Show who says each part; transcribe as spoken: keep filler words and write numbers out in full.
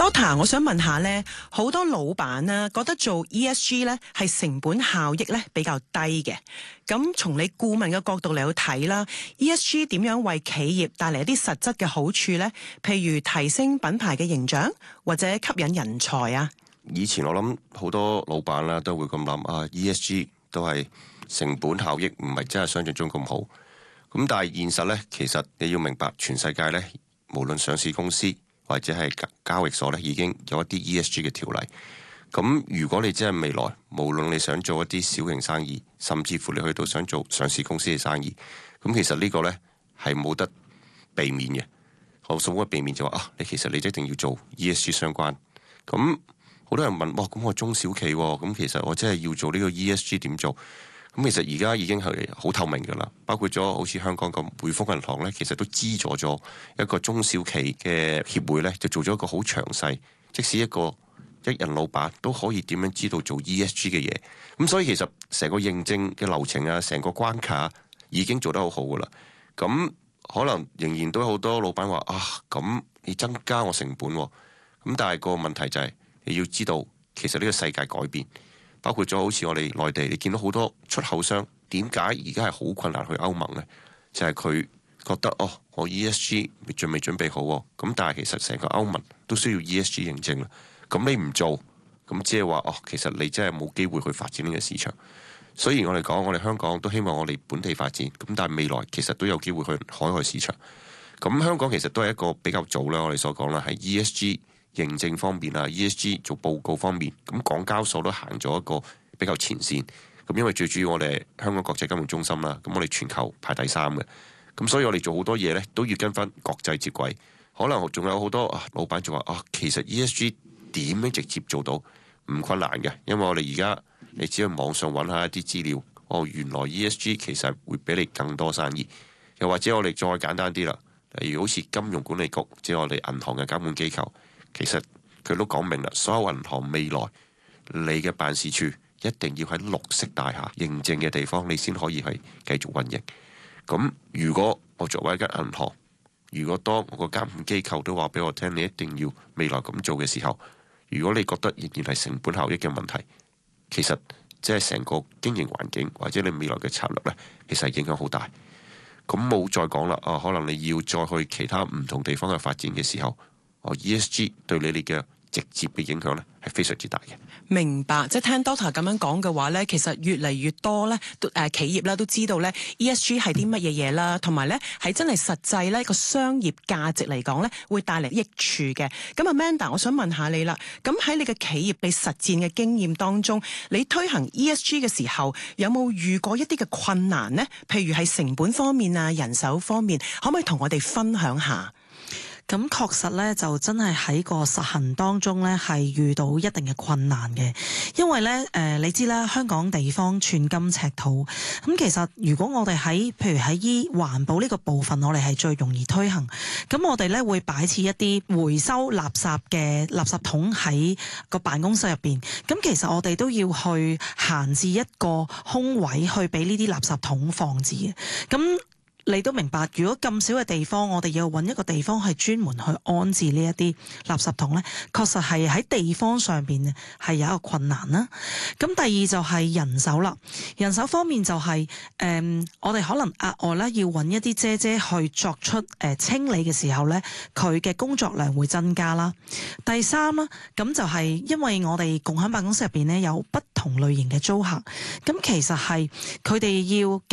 Speaker 1: Doctor，我想問下咧，好多老闆啊覺得做 E S G 咧係成本效益咧比較低嘅。咁從你顧問嘅角度嚟去睇啦 ，E S G 點樣為企業帶嚟一啲實質嘅好處咧？譬如提升品牌嘅形象，或者吸引人才啊？
Speaker 2: 以前我諗好多老闆啦都會咁諗啊 ，E S G 都係成本效益唔係真係想像中咁好。咁但係現實咧，其實你要明白，全世界咧無論上市公司或者係交易所咧，已經有一啲 E S G 嘅條例。咁如果你真係未來，無論你想做一啲小型生意，甚至乎你去到想做上市公司嘅生意，咁其實呢個呢係冇得避免嘅。我所謂避免就話啊，你其實你一定要做 E S G 相關。咁好多人問，哇，咁我中小企，咁其實我真係要做呢個 E S G 點做？咁其實而家已經係好透明噶啦，包括咗好似香港咁匯豐銀行呢，其實都資助咗一個中小企嘅協會呢，就做咗一個好詳細，即使一個一人老闆都可以點樣知道做 E S G 嘅嘢。咁所以其實成個認證嘅流程啊，成個關卡已經做得好好噶啦。咁可能仍然都有好多老闆話啊，咁你增加我成本喎。咁但係個問題就係你要知道，其實呢個世界改變。包括咗好似我哋內地，你見到好多出口商點解而家係好困難去歐盟呢？就係、是、佢覺得哦，我 E S G 準未準備好喎。咁但係其實成個歐盟都需要 E S G 認證啦。咁你唔做，咁即係話哦，其實你真係冇機會去發展呢個市場。雖然我哋講，我哋香港都希望我哋本地發展，咁但係未來其實都有機會去海外市場。咁香港其實都係一個比較早啦，我哋所講啦，係 E S G。認證方面啊 ，E S G 做報告方面，咁港交所都行咗一個比較前線。咁因為最主要我哋係香港國際金融中心啦，咁我哋全球排第三嘅，咁所以我哋做好多嘢呢都要跟翻國際接軌。可能仲有好多啊老闆就話啊，其實 E S G 點樣直接做到唔困難嘅，因為我哋而家你只要網上揾下一啲資料，哦原來 E S G 其實會俾你更多生意。又或者我哋再簡單啲啦，例如好似金融管理局，即係我哋銀行嘅監管機構。其實佢都講明啦，所有銀行未來你嘅辦事處一定要喺綠色大廈認證嘅地方，你先可以係繼續運營。咁如果我作為一間銀行，如果當我個監管機構都話俾我聽，你一定要未來咁做嘅時候，如果你覺得仍然係成本效益嘅問題，其實即係成個經營環境或者你未來嘅策略呢，其實係影響好大。咁冇再講啦，啊可能你要再去其他唔同地方嘅發展嘅時候。E S G 對你哋嘅直接嘅影響咧係非常之大嘅。
Speaker 1: 明白，即係聽 Doctor 咁樣講嘅話咧，其實越嚟越多咧，誒、呃、企業啦都知道咧 E S G 係啲乜嘢嘢啦，同埋咧係真係實際咧個商業價值嚟講咧會帶嚟益處嘅。咁 Amanda，我想問下你啦，咁喺你嘅企業你實戰嘅經驗當中，你推行 E S G 嘅時候，有冇遇過一啲嘅困難呢？譬如係成本方面啊、人手方面，可唔可以同我哋分享下？
Speaker 3: 咁確實咧，就真係喺個實行當中咧，係遇到一定嘅困難嘅。因為咧，誒、呃、你知啦，香港地方寸金尺土。咁其實如果我哋喺譬如喺依環保呢個部分，我哋係最容易推行。咁我哋咧會擺設一啲回收垃圾嘅垃圾桶喺個辦公室入邊。咁其實我哋都要去閒置一個空位去俾呢啲垃圾桶放置嘅。咁你都明白，如果咁少嘅地方，我哋要揾一個地方係專門去安置呢一啲垃圾桶呢，確實係喺地方上邊係有一個困難啦。咁第二就係人手啦，人手方面就係、是、誒、嗯，我哋可能額外咧要揾一啲姐姐去作出誒、呃、清理嘅時候呢，佢嘅工作量會增加啦。第三啦，咁就係因為我哋共享辦公室入邊呢有不同類型嘅租客，咁其實係佢哋要